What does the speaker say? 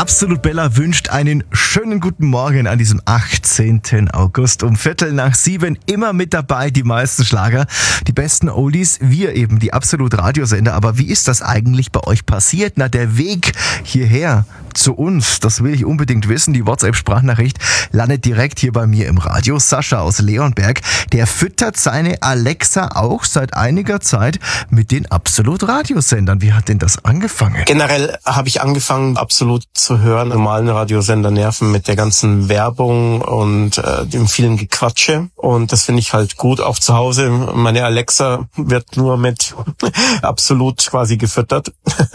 Absolut Bella wünscht einen schönen guten Morgen an diesem 18. August um 6:15 immer mit dabei, die meisten Schlager, die besten Oldies, wir eben, die Absolut Radiosender. Aber wie ist das eigentlich bei euch passiert? Na, der Weg hierher zu uns, das will ich unbedingt wissen. Die WhatsApp-Sprachnachricht landet direkt hier bei mir im Radio. Sascha aus Leonberg, der füttert seine Alexa auch seit einiger Zeit mit den Absolut-Radiosendern. Wie hat denn das angefangen? Generell habe ich angefangen, Absolut zu hören. Normalen Radiosender nerven mit der ganzen Werbung und dem vielen Gequatsche. Und das finde ich halt gut, auch zu Hause. Meine Alexa wird nur mit Absolut quasi gefüttert.